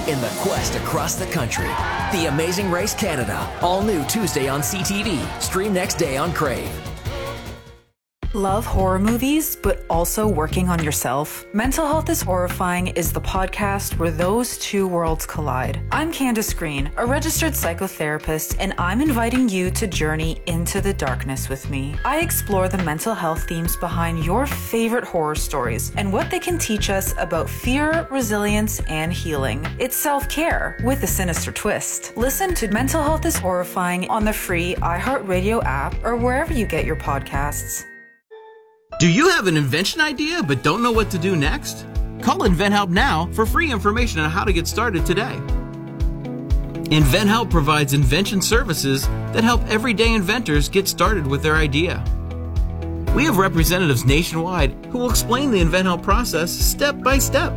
in the quest across the country. The Amazing Race Canada, all new Tuesday on CTV. Stream next day on Crave. Love horror movies, but also working on yourself? Mental Health is Horrifying is the podcast where those two worlds collide. I'm Candace Green, a registered psychotherapist, and I'm inviting you to journey into the darkness with me. I explore the mental health themes behind your favorite horror stories and what they can teach us about fear, resilience, and healing. It's self-care with a sinister twist. Listen to Mental Health is Horrifying on the free iHeartRadio app or wherever you get your podcasts. Do you have an invention idea but don't know what to do next? Call InventHelp now for free information on how to get started today. InventHelp provides invention services that help everyday inventors get started with their idea. We have representatives nationwide who will explain the InventHelp process step by step.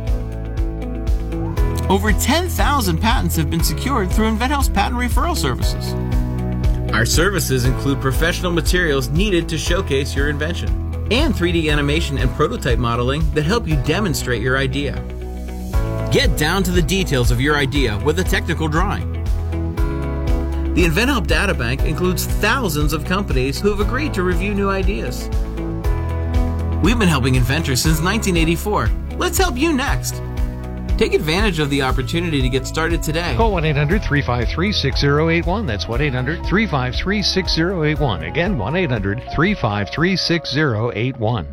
Over 10,000 patents have been secured through InventHelp's patent referral services. Our services include professional materials needed to showcase your invention, and 3D animation and prototype modeling that help you demonstrate your idea. Get down to the details of your idea with a technical drawing. The InventHelp Databank includes thousands of companies who have agreed to review new ideas. We've been helping inventors since 1984. Let's help you next. Take advantage of the opportunity to get started today. Call 1-800-353-6081. That's 1-800-353-6081. Again, 1-800-353-6081.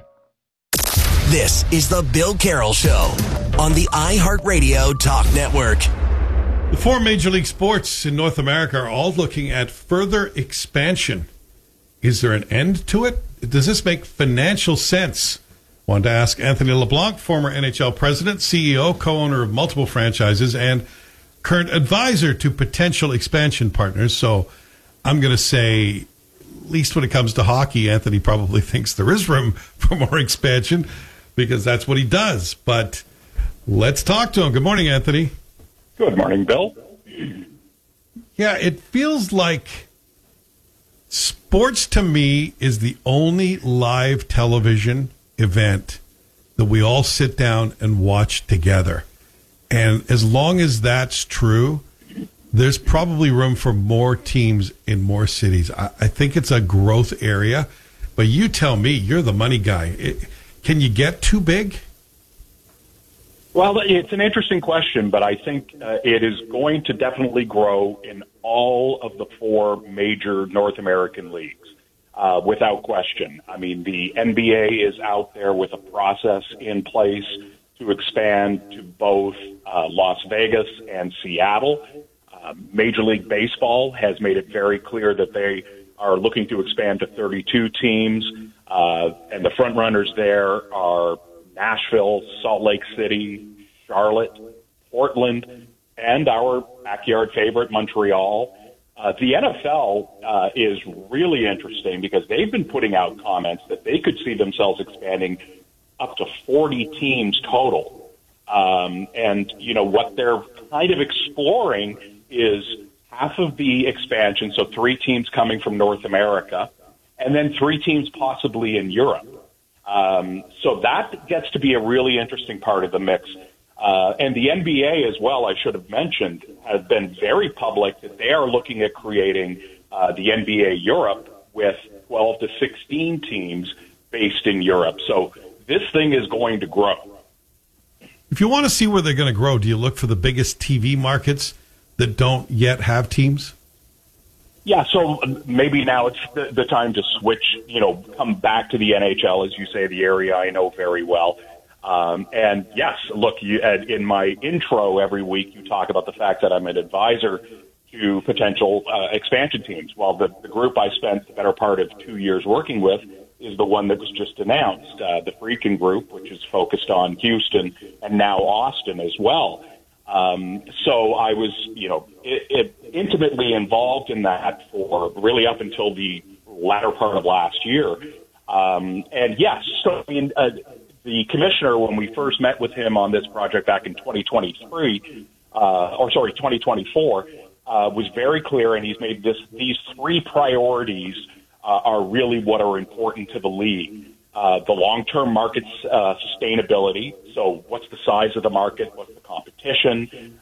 This is the Bill Carroll Show on the iHeartRadio Talk Network. The four major league sports in North America are all looking at further expansion. Is there an end to it? Does this make financial sense? Wanted to ask Anthony LeBlanc, former NHL president, CEO, co-owner of multiple franchises, and current advisor to potential expansion partners. So I'm going to say, at least when it comes to hockey, Anthony probably thinks there is room for more expansion because that's what he does. But let's talk to him. Good morning, Anthony. Good morning, Bill. Yeah, it feels like sports to me is the only live television event that we all sit down and watch together. And as long as that's true, there's probably room for more teams in more cities. I think it's a growth area, but you tell me, you're the money guy. Can you get too big? Well, it's an interesting question, but I think it is going to definitely grow in all of the four major North American leagues. Without question. I mean, the NBA is out there with a process in place to expand to both Las Vegas and Seattle. Major League Baseball has made it very clear that they are looking to expand to 32 teams, and the front runners there are Nashville, Salt Lake City, Charlotte, Portland, and our backyard favorite, Montreal. The NFL is really interesting because they've been putting out comments that they could see themselves expanding up to 40 teams total. And, you know, what they're kind of exploring is half of the expansion, so 3 teams coming from North America, and then 3 teams possibly in Europe. So that gets to be a really interesting part of the mix. And the NBA as well, I should have mentioned, has been very public that they are looking at creating the NBA Europe with 12 to 16 teams based in Europe. So this thing is going to grow. If you want to see where they're going to grow, do you look for the biggest TV markets that don't yet have teams? Yeah, so maybe now it's the time to switch, come back to the NHL, as you say, the area I know very well. And yes, look, in my intro every week, you talk about the fact that I'm an advisor to potential expansion teams. Well, the group I spent the better part of 2 years working with is the one that was just announced, the Friedkin Group, which is focused on Houston and now Austin as well. So I was, intimately involved in that for really up until the latter part of last year. And yes, so I mean, the commissioner, when we first met with him on this project back in 2024, was very clear, and he's made these 3 priorities are really what are important to the league. The long-term market sustainability. So what's the size of the market? What's the competition? competition?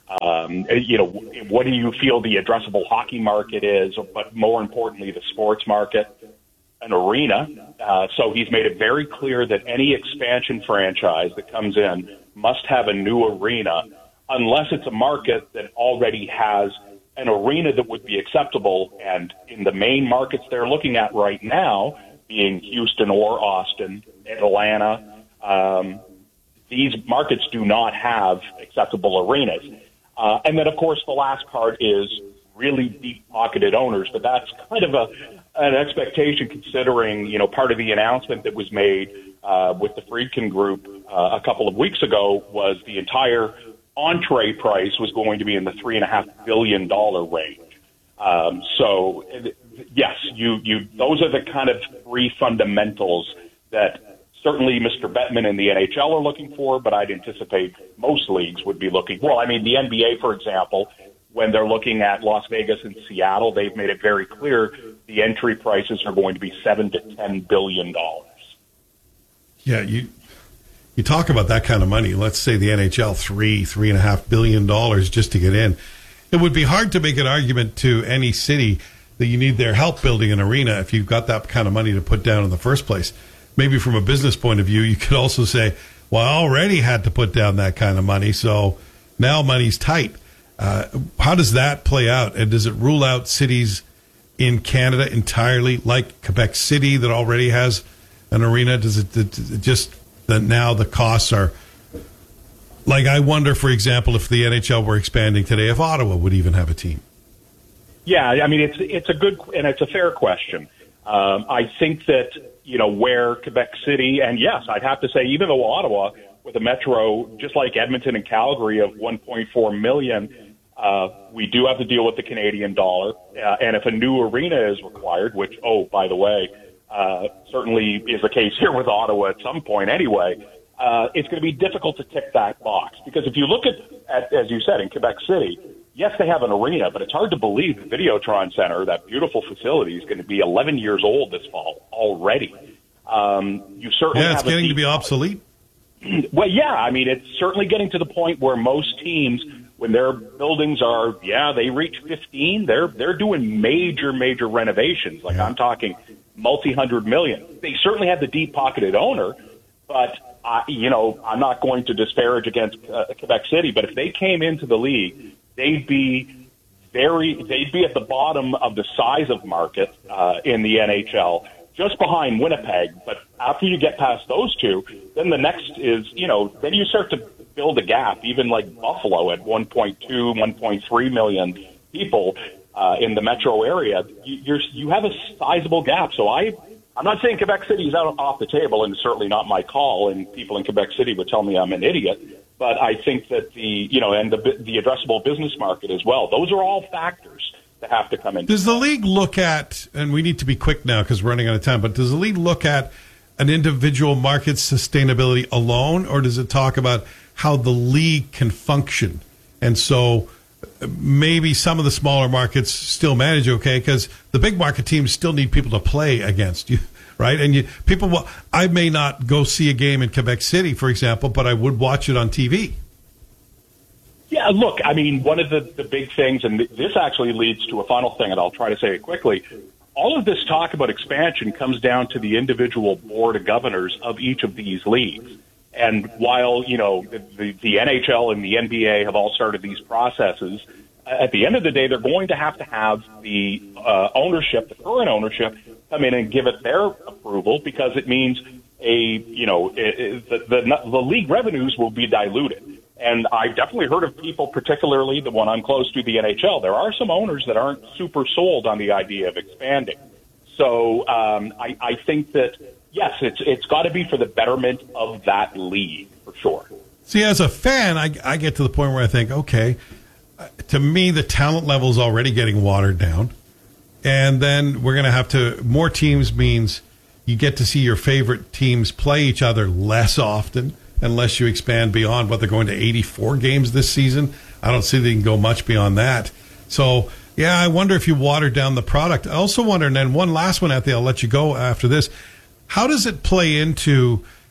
What do you feel the addressable hockey market is, but more importantly, the sports market? An arena. So he's made it very clear that any expansion franchise that comes in must have a new arena, unless it's a market that already has an arena that would be acceptable. And in the main markets they're looking at right now, being Houston or Austin, Atlanta, these markets do not have acceptable arenas. And then, of course, the last part is really deep-pocketed owners, but that's kind of an expectation considering, part of the announcement that was made with the Friedkin Group a couple of weeks ago was the entire entree price was going to be in the $3.5 billion range. So, yes, those are the kind of three fundamentals that certainly Mr. Bettman and the NHL are looking for, but I'd anticipate most leagues would be looking. Well, I mean, the NBA, for example, when they're looking at Las Vegas and Seattle, they've made it very clear the entry prices are going to be $7 to $10 billion. Yeah, you talk about that kind of money. Let's say the NHL, $3.5 billion just to get in. It would be hard to make an argument to any city that you need their help building an arena if you've got that kind of money to put down in the first place. Maybe from a business point of view, you could also say, well, I already had to put down that kind of money, so now money's tight. How does that play out? And does it rule out cities in Canada entirely, like Quebec City that already has an arena? Does it just that now the costs are like, I wonder, for example, if the NHL were expanding today, if Ottawa would even have a team? Yeah, I mean, it's a good and it's a fair question. I think that, where Quebec City, and yes, I'd have to say, even though Ottawa, with a metro just like Edmonton and Calgary of 1.4 million, we do have to deal with the Canadian dollar. And if a new arena is required, which, by the way, certainly is the case here with Ottawa at some point anyway, it's going to be difficult to tick that box. Because if you look at, as you said, in Quebec City, yes, they have an arena, but it's hard to believe the Videotron Center, that beautiful facility, is going to be 11 years old this fall already. You certainly it's getting to be obsolete. Well, yeah, I mean, it's certainly getting to the point where most teams, when their buildings are, they reach 15, they're doing major renovations. Like, I'm talking multi-hundred million. They certainly have the deep-pocketed owner, but, I'm not going to disparage against Quebec City, but if they came into the league, they'd be at the bottom of the size of market in the NHL, just behind Winnipeg. But after you get past those two, then the next is, then you start to build a gap, even like Buffalo at 1.2, 1.3 million people in the metro area. You have a sizable gap. So I'm not saying Quebec City is out off the table, and it's certainly not my call, and people in Quebec City would tell me I'm an idiot. But I think that the addressable business market as well, those are all factors that have to come in. Does the league look at, and we need to be quick now because we're running out of time, but does the league look at an individual market's sustainability alone, or does it talk about how the league can function? And so maybe some of the smaller markets still manage okay because the big market teams still need people to play against you. Right, and I may not go see a game in Quebec City, for example, but I would watch it on TV. Yeah, look, I mean, one of the big things, and this actually leads to a final thing, and I'll try to say it quickly. All of this talk about expansion comes down to the individual board of governors of each of these leagues. And while, the NHL and the NBA have all started these processes, at the end of the day, they're going to have the ownership, the current ownership, come in and give it their approval, because it means the league revenues will be diluted. And I've definitely heard of people, particularly the one I'm close to, the NHL. There are some owners that aren't super sold on the idea of expanding. So I think that, yes, it's got to be for the betterment of that league, for sure. See, as a fan, I get to the point where I think, okay, to me, the talent level is already getting watered down. And then we're going to more teams means you get to see your favorite teams play each other less often unless you expand beyond what they're going to 84 games this season. I don't see they can go much beyond that. So, I wonder if you water down the product. I also wonder, and then one last one, Anthony, I'll let you go after this. How does it play into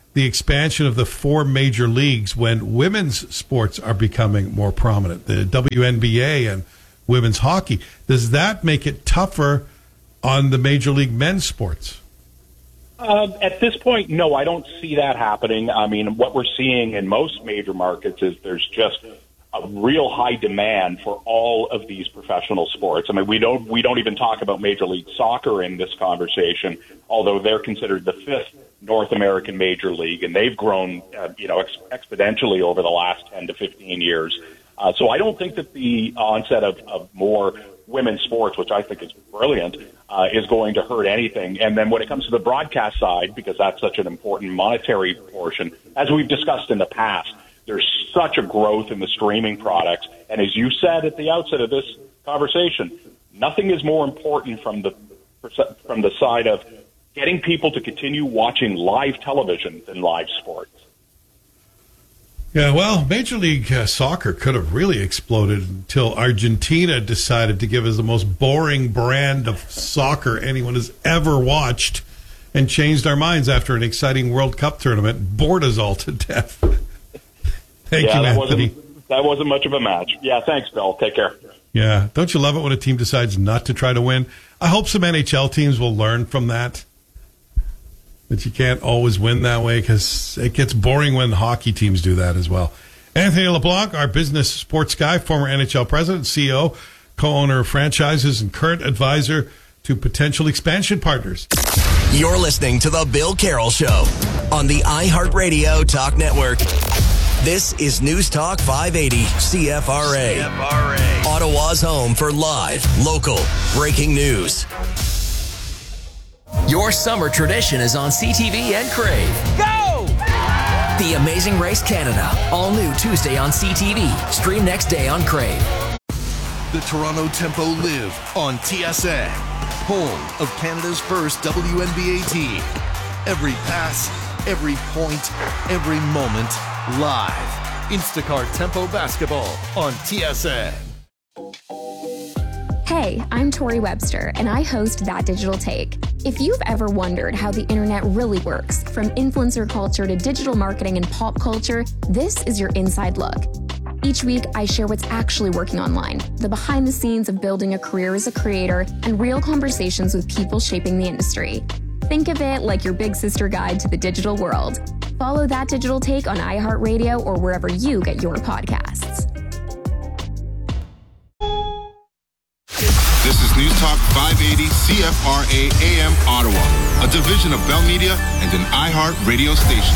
the expansion of the 4 major leagues when women's sports are becoming more prominent, the WNBA and women's hockey. Does that make it tougher on the major league men's sports? At this point, no, I don't see that happening. I mean, what we're seeing in most major markets is there's just a real high demand for all of these professional sports. I mean, we don't even talk about Major League Soccer in this conversation, although they're considered the 5th North American major league, and they've grown, exponentially over the last 10 to 15 years. So I don't think that the onset of more women's sports, which I think is brilliant, is going to hurt anything. And then when it comes to the broadcast side, because that's such an important monetary portion, as we've discussed in the past, there's such a growth in the streaming products. And as you said at the outset of this conversation, nothing is more important from the side of getting people to continue watching live television than live sports. Yeah, well, Major League Soccer could have really exploded until Argentina decided to give us the most boring brand of soccer anyone has ever watched and changed our minds after an exciting World Cup tournament, bored us all to death. Thank you, Anthony. That wasn't much of a match. Yeah, thanks, Bill. Take care. Yeah, don't you love it when a team decides not to try to win? I hope some NHL teams will learn from that you can't always win that way, because it gets boring when hockey teams do that as well. Anthony LeBlanc, our business sports guy, former NHL president, CEO, co-owner of franchises, and current advisor to potential expansion partners. You're listening to The Bill Carroll Show on the iHeartRadio Talk Network. This is News Talk 580 CFRA. Ottawa's home for live, local, breaking news. Your summer tradition is on CTV and Crave. Go! The Amazing Race Canada, all new Tuesday on CTV. Stream next day on Crave. The Toronto Tempo live on TSN, home of Canada's first WNBA team. Every pass, every point, every moment, live. Instacart Tempo Basketball on TSN. Hey, I'm Tori Webster, and I host That Digital Take. If you've ever wondered how the internet really works, from influencer culture to digital marketing and pop culture, this is your inside look. Each week, I share what's actually working online, the behind the scenes of building a career as a creator, and real conversations with people shaping the industry. Think of it like your big sister guide to the digital world. Follow That Digital Take on iHeartRadio or wherever you get your podcasts. This is News Talk 580 CFRA AM Ottawa, a division of Bell Media and an iHeart radio station.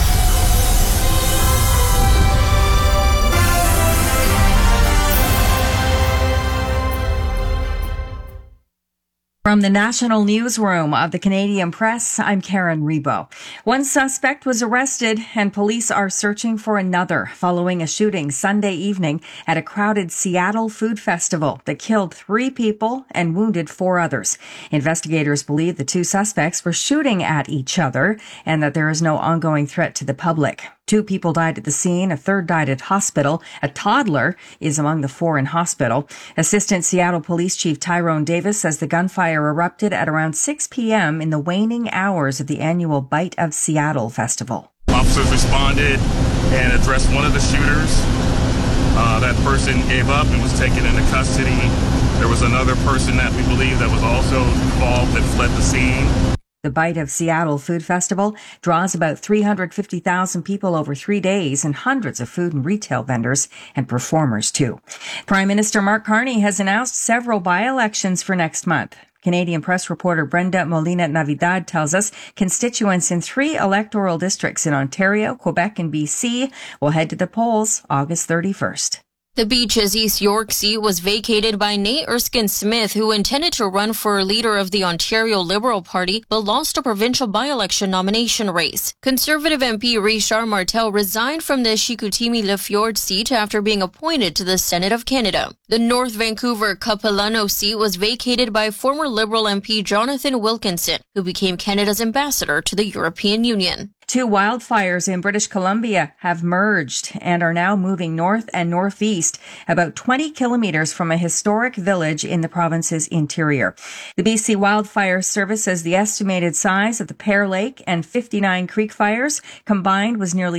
From the national newsroom of the Canadian Press, I'm Karen Rebo. One suspect was arrested and police are searching for another following a shooting Sunday evening at a crowded Seattle food festival that killed 3 people and wounded 4 others. Investigators believe the 2 suspects were shooting at each other and that there is no ongoing threat to the public. 2 people died at the scene. A 3rd died at hospital. A toddler is among the 4 in hospital. Assistant Seattle Police Chief Tyrone Davis says the gunfire erupted at around 6 p.m. in the waning hours of the annual Bite of Seattle festival. Officers responded and addressed one of the shooters. That person gave up and was taken into custody. There was another person that we believe that was also involved that fled the scene. The Bite of Seattle Food Festival draws about 350,000 people over 3 days and hundreds of food and retail vendors and performers, too. Prime Minister Mark Carney has announced several by-elections for next month. Canadian Press reporter Brenda Molina-Navidad tells us constituents in 3 electoral districts in Ontario, Quebec, and BC will head to the polls August 31st. The Beaches East York seat was vacated by Nate Erskine-Smith, who intended to run for leader of the Ontario Liberal Party, but lost a provincial by-election nomination race. Conservative MP Richard Martel resigned from the Chicoutimi-Le Fjord seat after being appointed to the Senate of Canada. The North Vancouver Capilano seat was vacated by former Liberal MP Jonathan Wilkinson, who became Canada's ambassador to the European Union. Two wildfires in British Columbia have merged and are now moving north and northeast, about 20 kilometers from a historic village in the province's interior. The BC Wildfire Service says the estimated size of the Pear Lake and 59 Creek fires combined was nearly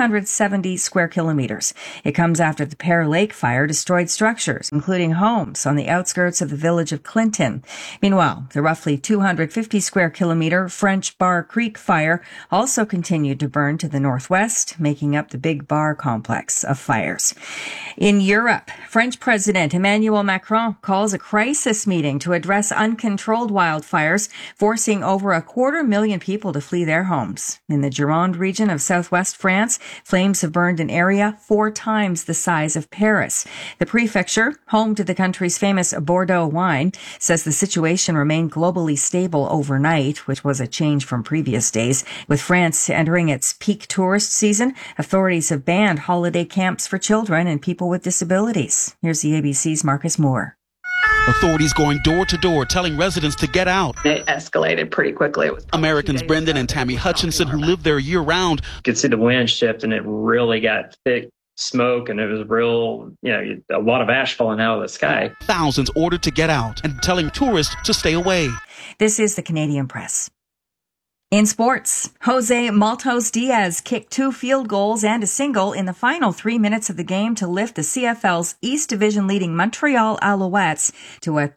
670 square kilometers. It comes after the Pear Lake fire destroyed structures, including homes on the outskirts of the village of Clinton. Meanwhile, the roughly 250 square kilometer French Bar Creek fire also continued to burn to the northwest, making up the Big Bar complex of fires. In Europe, French President Emmanuel Macron calls a crisis meeting to address uncontrolled wildfires, forcing over 250,000 people to flee their homes. In the Gironde region of southwest France, flames have burned an area 4 times the size of Paris. The prefecture, home to the country's famous Bordeaux wine, says the situation remained globally stable overnight, which was a change from previous days. With France entering its peak tourist season, authorities have banned holiday camps for children and people with disabilities. Here's the ABC's Marcus Moore. Authorities going door to door telling residents to get out. It escalated pretty quickly. Americans Brendan and Tammy Hutchinson, who live there year-round. You could see the wind shift, and it really got thick smoke, and it was real, a lot of ash falling out of the sky. Thousands ordered to get out and telling tourists to stay away. This is the Canadian Press. In sports, Jose Maltos Diaz kicked 2 field goals and a single in the final 3 minutes of the game to lift the CFL's East Division leading Montreal Alouettes to a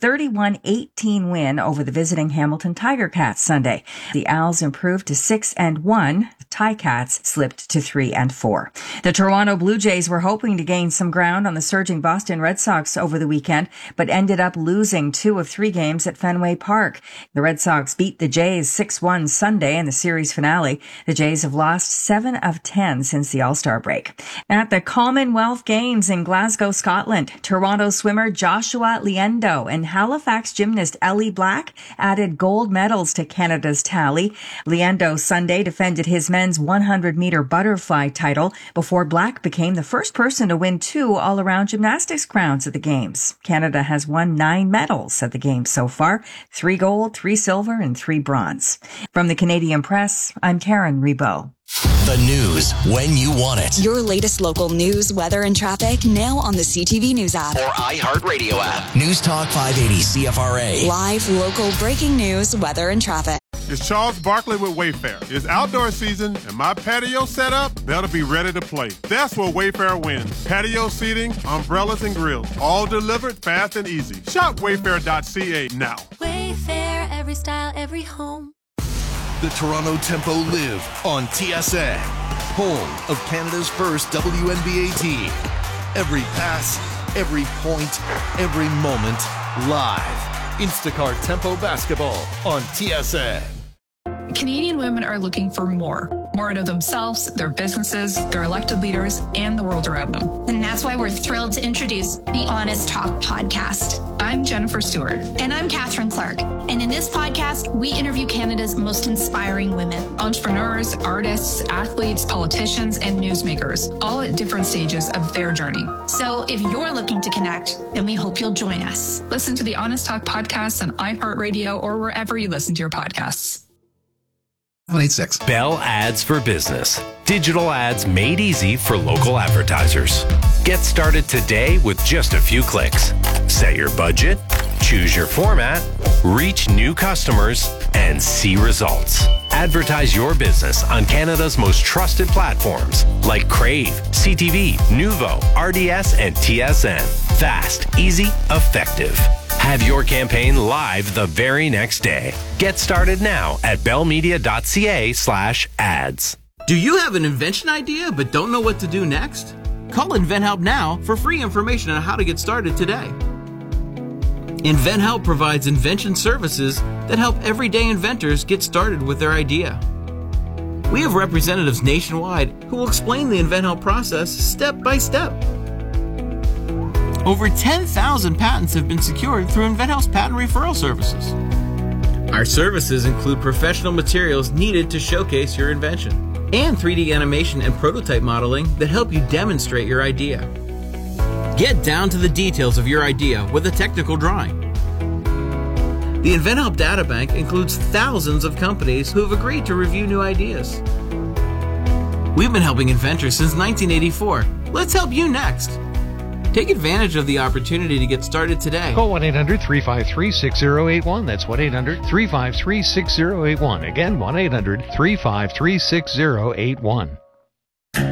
31-18 win over the visiting Hamilton Tiger Cats Sunday. The Owls improved to 6-1. The Ticats slipped to 3-4. The Toronto Blue Jays were hoping to gain some ground on the surging Boston Red Sox over the weekend, but ended up losing 2 of 3 games at Fenway Park. The Red Sox beat the Jays 6-1 Sunday in the series finale. The Jays have lost 7 of 10 since the All-Star break. At the Commonwealth Games in Glasgow, Scotland, Toronto swimmer Joshua Liendo and Halifax gymnast Ellie Black added gold medals to Canada's tally. Liendo Sunday defended his men's 100-meter butterfly title before Black became the first person to win 2 all-around gymnastics crowns at the Games. Canada has won 9 medals at the Games so far, 3 gold, 3 silver, and 3 bronze. From the Canadian Press, I'm Karen Rebo. The news when you want it. Your latest local news, weather, and traffic now on the CTV News app or iHeartRadio app. News Talk 580 CFRA. Live, local, breaking news, weather, and traffic. It's Charles Barkley with Wayfair. It's outdoor season, and my patio setup better be ready to play. That's where Wayfair wins. Patio seating, umbrellas, and grills, all delivered fast and easy. Shop wayfair.ca now. Wayfair, every style, every home. The Toronto Tempo live on TSN, home of Canada's first WNBA team. Every pass, every point, every moment, live. Instacart Tempo Basketball on TSN. Canadian women are looking for more out of themselves, their businesses, their elected leaders, and the world around them. And that's why we're thrilled to introduce the Honest Talk podcast. I'm Jennifer Stewart. And I'm Catherine Clark. And in this podcast, we interview Canada's most inspiring women. Entrepreneurs, artists, athletes, politicians, and newsmakers, all at different stages of their journey. So if you're looking to connect, then we hope you'll join us. Listen to the Honest Talk podcast on iHeartRadio or wherever you listen to your podcasts. 186. Bell Ads for Business. Digital ads made easy for local advertisers. Get started today with just a few clicks. Set your budget, choose your format, reach new customers, and see results. Advertise your business on Canada's most trusted platforms like Crave, CTV, Nuvo, RDS, and TSN. Fast, easy, effective. Have your campaign live the very next day. Get started now at bellmedia.ca/ads. Do you have an invention idea but don't know what to do next? Call InventHelp now for free information on how to get started today. InventHelp provides invention services that help everyday inventors get started with their idea. We have representatives nationwide who will explain the InventHelp process step by step. Over 10,000 patents have been secured through InventHelp's patent referral services. Our services include professional materials needed to showcase your invention and 3D animation and prototype modeling that help you demonstrate your idea. Get down to the details of your idea with a technical drawing. The InventHelp Data Bank includes thousands of companies who have agreed to review new ideas. We've been helping inventors since 1984. Let's help you next. Take advantage of the opportunity to get started today. Call 1-800-353-6081. That's 1-800-353-6081. Again, 1-800-353-6081.